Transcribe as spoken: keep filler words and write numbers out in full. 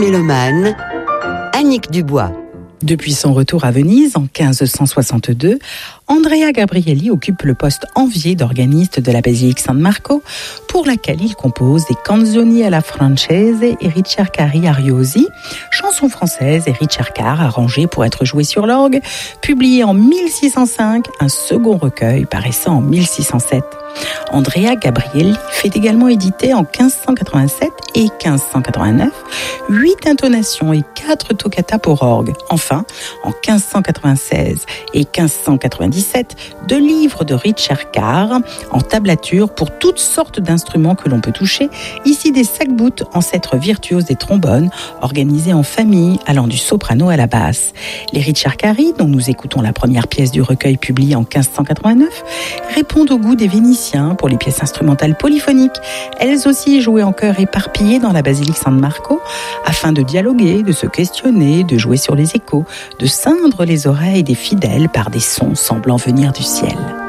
mélomane, Annick Dubois. Depuis son retour à Venise en quinze cent soixante-deux, Andrea Gabrieli occupe le poste envié d'organiste de la basilique San Marco, pour laquelle il compose des canzoni alla francese et ricercari ariosi, chansons françaises et ricercar arrangées pour être jouées sur l'orgue, publié en mille six cent cinq, un second recueil paraissant en mille six cent sept. Andrea Gabrieli fait également éditer en quinze cent quatre-vingt-sept et quinze cent quatre-vingt-neuf huit intonations et quatre toccatas pour orgue. Enfin, en quinze cent quatre-vingt-seize et quinze cent quatre-vingt-dix-sept, deux livres de ricercar en tablature pour toutes sortes d'instruments que l'on peut toucher, ici des sac-boutes, ancêtres virtuoses des trombones, organisés en famille, allant du soprano à la basse. Les ricercari, dont nous écoutons la première pièce du recueil publié en quinze cent quatre-vingt-neuf, répondent au goût des Vénitiens pour les pièces instrumentales polyphoniques, elles aussi jouées en chœur éparpillé dans la basilique San Marco, afin de dialoguer, de se questionner, de jouer sur les échos, de ceindre les oreilles des fidèles par des sons semblant venir du ciel.